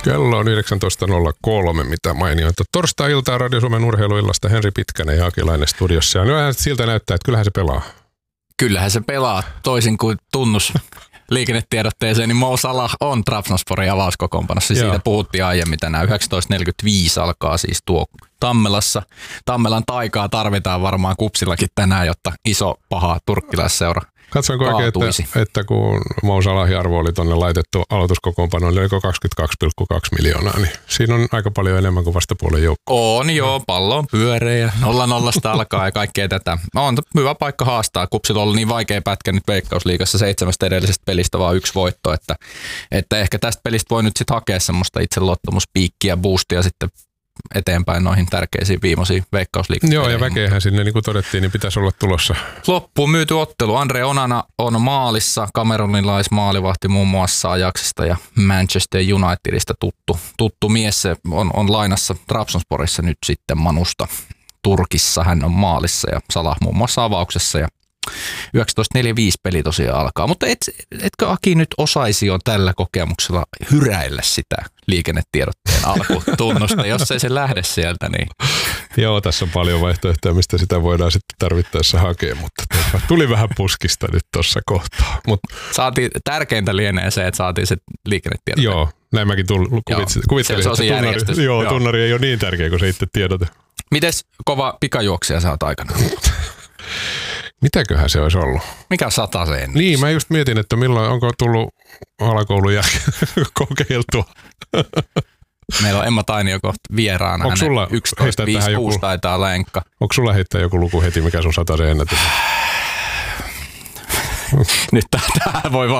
Kello on 19.03, mitä mainioita. Torstai-iltaa Radio Suomen urheiluillasta Henri Pitkänen ja Akilainen studiossa. Ja nyt siltä näyttää, että kyllähän se pelaa. Kyllähän se pelaa, toisin kuin tunnus liikennetiedotteeseen, niin Mo Salah on Trabzonsporin avauskokoonpanossa. Siitä puhuttiin aiemmin tänään. 19.45 alkaa siis tuo Tammelassa. Tammelan taikaa tarvitaan varmaan Kupsillakin tänään, jotta iso paha turkkilaisseura Katsoinko oikein, että kun Mo Salahin arvo oli tuonne laitettu aloituskokoonpanoon, niin oliko 22,2 miljoonaa, niin siinä on aika paljon enemmän kuin vastapuolen joukko. On joo, pallo on pyöreä, 0-0 alkaa ja kaikkea tätä. On hyvä paikka haastaa. Kupsilla on ollut niin vaikea pätkä nyt Veikkausliigassa 7 edellisestä pelistä vaan 1 voitto, että ehkä tästä pelistä voi nyt sitten hakea semmoista itseluottamuspiikkiä, boostia sitten eteenpäin noihin tärkeisiin viimeisiin Veikkausliigan. Joo, ja väkeähän sinne, niin kuin todettiin, niin pitäisi olla tulossa. Loppuun myyty ottelu. Andre Onana on maalissa, kamerunilaismaalivahti muun muassa Ajaxista ja Manchester Unitedista tuttu mies. Se on lainassa Trabzonsporissa nyt sitten Manusta. Turkissa hän on maalissa ja Salah muun muassa avauksessa ja 19.45 peli tosiaan alkaa, mutta etkö Aki nyt osaisi jo tällä kokemuksella hyräillä sitä liikennetiedotteen alkutunnusta, jos ei se lähde sieltä, niin... Joo, tässä on paljon vaihtoehtoja, mistä sitä voidaan sitten tarvittaessa hakea, mutta tuli vähän puskista nyt tuossa kohtaa. Tärkeintä lienee se, että saatiin se liikennetiedot. Joo, näin mäkin kuvittelin, että tunnari ei ole niin tärkeä kuin se itse tiedote. Mites kova pikajuoksija sä oot aikana? Mitäköhän se olisi ollut? Mikä sataseen? Niin, mä just mietin, että onko tullut alakoulun jälkeen kokeiltua. Meillä on Emma Tainio kohta vieraana. Onko sulla 11.56 taitaa lenkka. Onko sulla heittää joku luku heti, mikä sun sataseen ennätys? Nyt tää voi